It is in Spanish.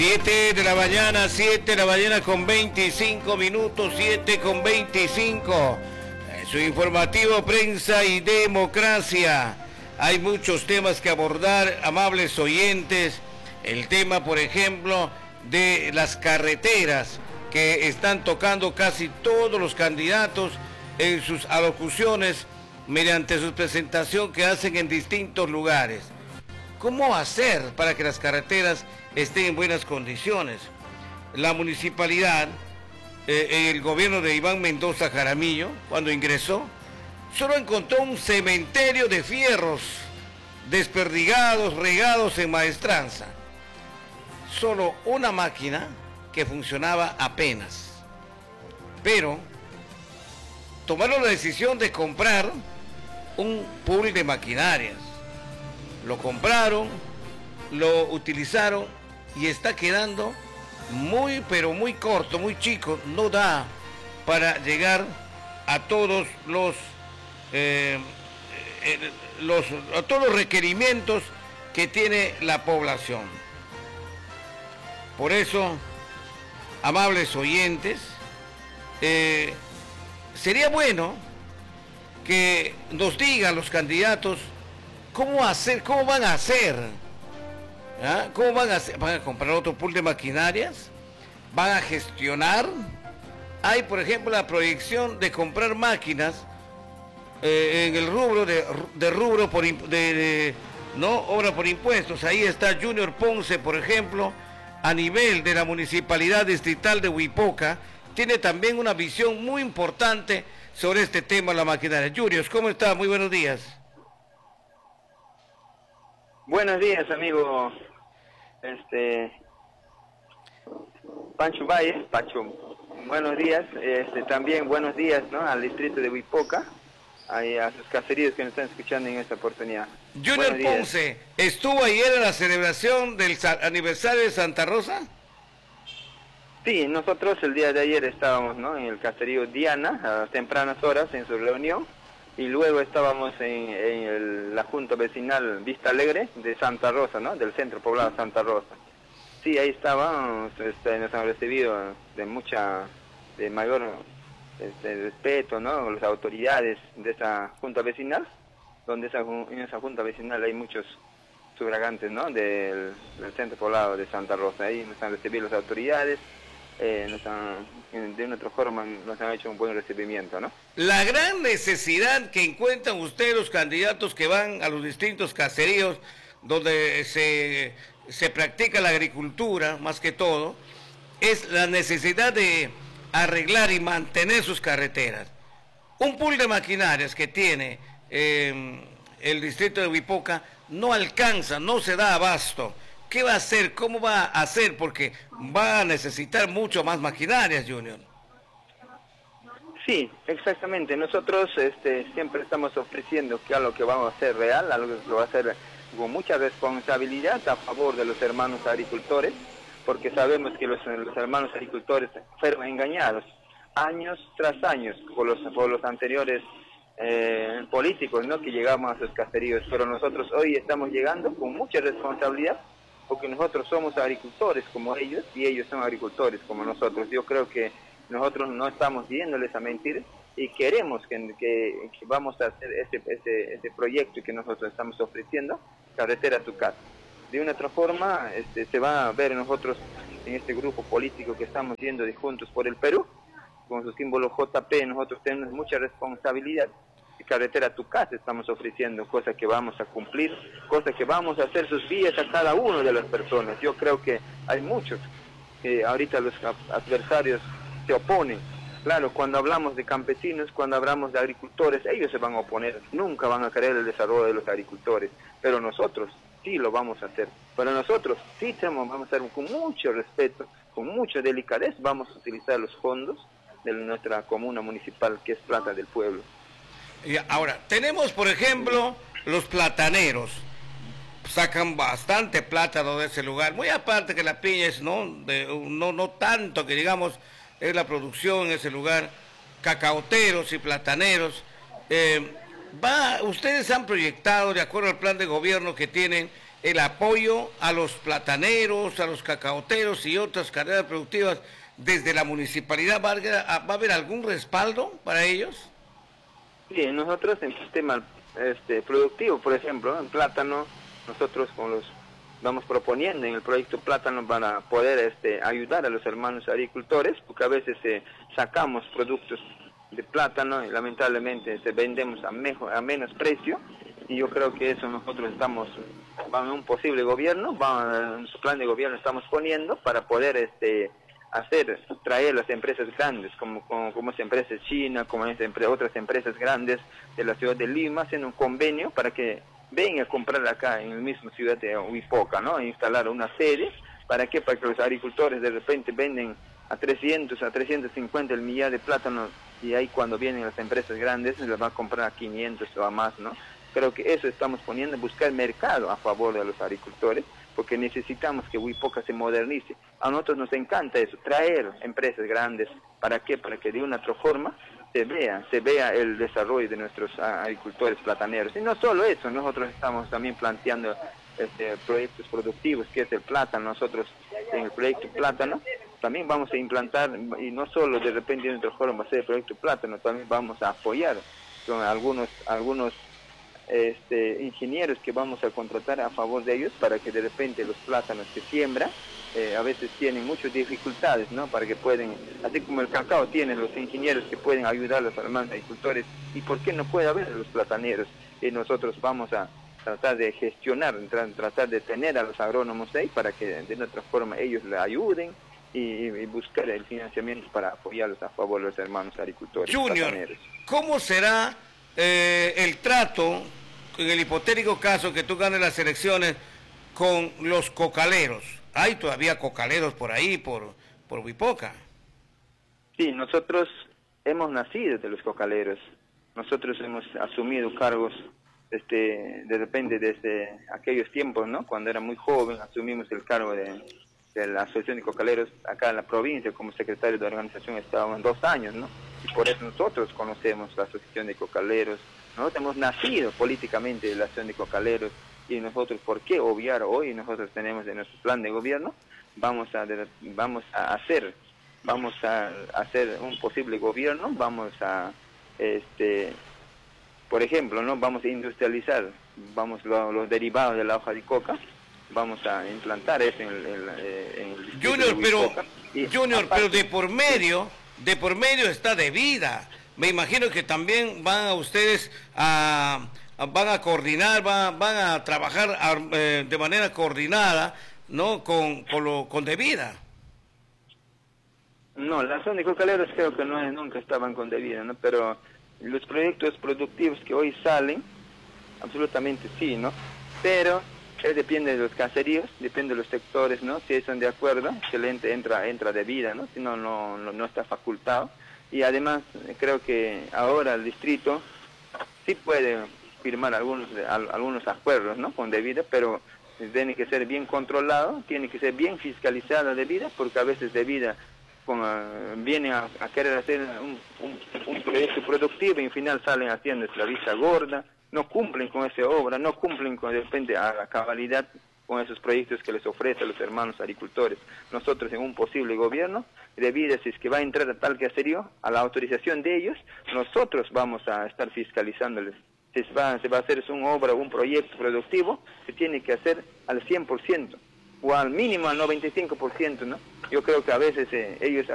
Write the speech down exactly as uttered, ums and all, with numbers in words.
siete de la mañana, siete de la mañana con veinticinco minutos, siete con veinticinco. Su informativo Prensa y Democracia. Hay muchos temas que abordar, amables oyentes. El tema, por ejemplo, de las carreteras que están tocando casi todos los candidatos en sus alocuciones mediante su presentación que hacen en distintos lugares. ¿Cómo hacer para que las carreteras estén en buenas condiciones? La municipalidad, eh, el gobierno de Iván Mendoza Jaramillo, cuando ingresó, solo encontró un cementerio de fierros desperdigados, regados en maestranza. Solo una máquina que funcionaba apenas. Pero tomaron la decisión de comprar un pool de maquinarias. Lo compraron, lo utilizaron y está quedando muy, pero muy corto, muy chico. No da para llegar a todos los, eh, eh, los, a todos los requerimientos que tiene la población. Por eso, amables oyentes, eh, sería bueno que nos digan los candidatos cómo hacer, cómo van a hacer, ¿ah? ¿Cómo van a hacer? ¿Van a comprar otro pool de maquinarias? ¿Van a gestionar? Hay, por ejemplo, la proyección de comprar máquinas eh, en el rubro de, de rubro por de, de, no obra por impuestos. Ahí está Junior Ponce, por ejemplo, a nivel de la Municipalidad Distrital de Huipoca, tiene también una visión muy importante sobre este tema, la maquinaria. Junior, ¿cómo está? Muy buenos días. Buenos días, amigo. Este Pancho Valle, Pacho. Buenos días. Este, también buenos días, ¿no?, al distrito de Huipoca, y a sus caseríos que nos están escuchando en esta oportunidad. Junior Ponce, ¿estuvo ayer en la celebración del aniversario de Santa Rosa? Sí, nosotros el día de ayer estábamos, ¿no?, en el caserío Diana, a tempranas horas, en su reunión, y luego estábamos en, en el, la Junta Vecinal Vista Alegre de Santa Rosa, ¿no?, del centro poblado Santa Rosa. Sí, ahí estábamos, este, nos han recibido de mucha, de mayor este, respeto, ¿no?, las autoridades de esa Junta Vecinal, donde esa, en esa Junta Vecinal hay muchos sufragantes, ¿no?, del, del centro poblado de Santa Rosa. Ahí nos han recibido las autoridades. Eh, nos han, de una otra forma nos han hecho un buen recibimiento, ¿no? La gran necesidad que encuentran ustedes los candidatos que van a los distintos caseríos donde se, se practica la agricultura, más que todo, es la necesidad de arreglar y mantener sus carreteras. Un pool de maquinarias que tiene eh, el distrito de Huipoca no alcanza, no se da abasto. ¿Qué va a hacer? ¿Cómo va a hacer? Porque va a necesitar mucho más maquinarias, Junior. Sí, exactamente. Nosotros este, siempre estamos ofreciendo que algo que vamos a hacer real, algo que lo va a hacer con mucha responsabilidad a favor de los hermanos agricultores, porque sabemos que los, los hermanos agricultores fueron engañados años tras años por los, por los anteriores eh, políticos, ¿no?, que llegamos a sus caseríos. Pero nosotros hoy estamos llegando con mucha responsabilidad, porque nosotros somos agricultores como ellos y ellos son agricultores como nosotros. Yo creo que nosotros no estamos viéndoles a mentir y queremos que, que, que vamos a hacer ese, ese, ese proyecto que nosotros estamos ofreciendo, Carretera a tu Casa. De una otra forma, este, se va a ver nosotros en este grupo político que estamos yendo de Juntos por el Perú, con su símbolo J P, nosotros tenemos mucha responsabilidad. Carretera a tu Casa estamos ofreciendo, cosas que vamos a cumplir, cosas que vamos a hacer sus vías a cada una de las personas. Yo creo que hay muchos que ahorita los adversarios se oponen. Claro, cuando hablamos de campesinos, cuando hablamos de agricultores, ellos se van a oponer, nunca van a querer el desarrollo de los agricultores, pero nosotros sí lo vamos a hacer. Pero nosotros sí tenemos, vamos a hacer con mucho respeto, con mucha delicadeza, vamos a utilizar los fondos de nuestra comuna municipal, que es plata del pueblo. Y ahora, tenemos, por ejemplo, los plataneros. Sacan bastante plátano de ese lugar. Muy aparte que la piña es, ¿no? De, no, no tanto que digamos es la producción en ese lugar. Cacaoteros y plataneros. Eh, va, ustedes han proyectado, de acuerdo al plan de gobierno que tienen, el apoyo a los plataneros, a los cacaoteros y otras carreras productivas desde la municipalidad? ¿Va a, va a haber algún respaldo para ellos? Sí, nosotros en sistema este, productivo, por ejemplo, en plátano, nosotros con los vamos proponiendo en el proyecto Plátano para poder este, ayudar a los hermanos agricultores, porque a veces eh, sacamos productos de plátano y lamentablemente se vendemos a, mejor, a menos precio, y yo creo que eso nosotros estamos, vamos en un posible gobierno, vamos, en su plan de gobierno estamos poniendo para poder este, hacer, traer las empresas grandes, como, como, como es empresas chinas, como es empre, otras empresas grandes de la ciudad de Lima, haciendo un convenio para que vengan a comprar acá en la misma ciudad de Huipoca, ¿no? Instalar una sede, ¿para qué? Para que los agricultores de repente venden a trescientos, a trescientos cincuenta el millar de plátano, y ahí cuando vienen las empresas grandes les van a comprar a quinientos o a más, ¿no? Creo que eso estamos poniendo, buscar mercado a favor de los agricultores, porque necesitamos que Huipoca se modernice. A nosotros nos encanta eso, traer empresas grandes, ¿para qué? Para que de una otra forma se vea, se vea el desarrollo de nuestros agricultores plataneros. Y no solo eso, nosotros estamos también planteando este, proyectos productivos, que es el plátano. Nosotros en el proyecto Plátano también vamos a implantar, y no solo de repente de otra forma va a ser el proyecto Plátano, también vamos a apoyar con algunos, algunos este, ingenieros que vamos a contratar a favor de ellos, para que de repente los plátanos que siembra Eh, a veces tienen muchas dificultades, ¿no? Para que pueden, así como el cacao tiene los ingenieros que pueden ayudar a los hermanos agricultores, ¿y por qué no puede haber los plataneros? Y nosotros vamos a tratar de gestionar, tra tratar de tener a los agrónomos ahí para que de otra forma ellos le ayuden y, y buscar el financiamiento para apoyarlos a favor de los hermanos agricultores. Junior, plataneros. ¿Cómo será eh, el trato, en el hipotético caso que tú ganes las elecciones, con los cocaleros? ¿Hay todavía cocaleros por ahí, por, por Huipoca? Sí, nosotros hemos nacido de los cocaleros. Nosotros hemos asumido cargos, este, de repente desde aquellos tiempos, ¿no? Cuando era muy joven, asumimos el cargo de, de la Asociación de Cocaleros acá en la provincia, como secretario de organización estábamos dos años, ¿no? Y por eso nosotros conocemos la Asociación de Cocaleros. Nosotros hemos nacido políticamente de la Asociación de Cocaleros. Y nosotros, ¿por qué obviar hoy? Nosotros tenemos en nuestro plan de gobierno, vamos a, vamos a hacer, vamos a hacer un posible gobierno, vamos a, este, por ejemplo, ¿no? Vamos a industrializar, vamos lo, los derivados de la hoja de coca, vamos a implantar eso en el, en, en el Junior, pero, y, Junior, aparte, pero de por medio, de por medio está de vida. Me imagino que también van a ustedes a van a coordinar, van, van a trabajar eh, de manera coordinada, ¿no? Con, con, lo, con debida. No, la zona de cocaleros creo que no nunca estaban con debida, ¿no? Pero los proyectos productivos que hoy salen, absolutamente sí, ¿no? Pero eh, depende de los caseríos, depende de los sectores, ¿no? Si están de acuerdo, excelente, entra, entra debida, ¿no? Si no, no, no, no está facultado. Y además creo que ahora el distrito sí puede firmar algunos algunos acuerdos, ¿no? Con debida, pero tiene que ser bien controlado, tiene que ser bien fiscalizada debida, porque a veces debida con, uh, viene a, a querer hacer un, un, un proyecto productivo y al final salen haciendo la vista gorda, no cumplen con esa obra, no cumplen con, de repente a la cabalidad con esos proyectos que les ofrecen los hermanos agricultores. Nosotros en un posible gobierno, debida, si es que va a entrar a tal caserío, a la autorización de ellos, nosotros vamos a estar fiscalizándoles. Si va, se va a hacer una obra o un proyecto productivo, se tiene que hacer al cien por ciento, o al mínimo al noventa y cinco por ciento, ¿no? Yo creo que a veces eh, ellos